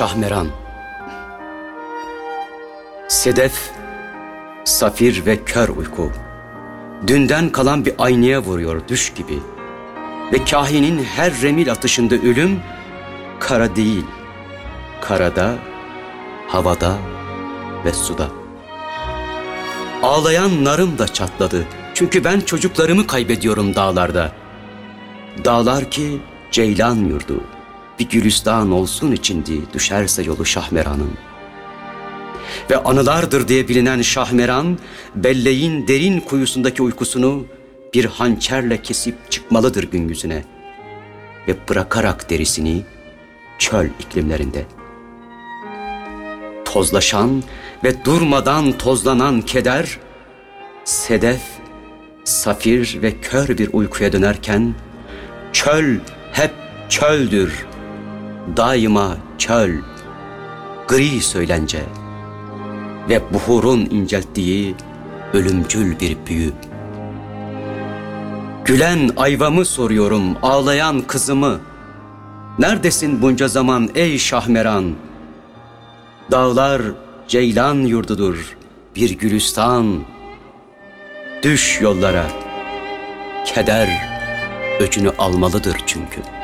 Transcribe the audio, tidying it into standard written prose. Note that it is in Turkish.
Şahmeran. Sedef, safir ve kör uyku. Dünden kalan bir aynaya vuruyor düş gibi. Ve kahinin her remil atışında ölüm, kara değil, karada, havada ve suda. Ağlayan narım da çatladı. Çünkü ben çocuklarımı kaybediyorum dağlarda. Dağlar ki ceylan yurdu, bir gülistan olsun içindi düşerse yolu Şahmeran'ın. Ve anılardır diye bilinen Şahmeran, belleğin derin kuyusundaki uykusunu bir hançerle kesip çıkmalıdır gün yüzüne. Ve bırakarak derisini çöl iklimlerinde. Tozlaşan ve durmadan tozlanan keder, sedef, safir ve kör bir uykuya dönerken, çöl hep çöldür, daima çöl, gri söylence ve buhurun incelttiği ölümcül bir büyü. Gülen ayvamı soruyorum, ağlayan kızımı, neredesin bunca zaman ey Şahmeran? Dağlar ceylan yurdudur, bir gülistan. Düş yollara, keder öcünü almalıdır çünkü.